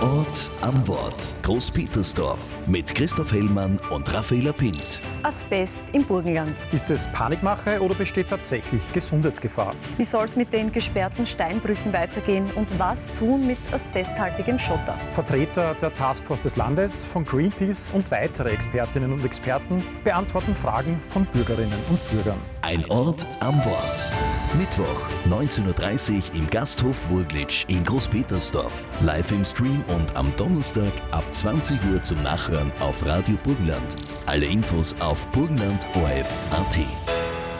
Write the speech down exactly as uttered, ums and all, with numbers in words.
Ort am Wort. Großpetersdorf mit Christoph Hellmann und Raffaela Pint. Asbest im Burgenland. Ist es Panikmache oder besteht tatsächlich Gesundheitsgefahr? Wie soll es mit den gesperrten Steinbrüchen weitergehen und was tun mit asbesthaltigem Schotter? Vertreter der Taskforce des Landes, von Greenpeace und weitere Expertinnen und Experten beantworten Fragen von Bürgerinnen und Bürgern. Ein Ort am Wort. Mittwoch, neunzehn Uhr dreißig im Gasthof Wurglitsch in Großpetersdorf. Live im Stream und am Donnerstag ab zwanzig Uhr zum Nachhören auf Radio Burgenland. Alle Infos auf burgenland punkt o r f punkt a t.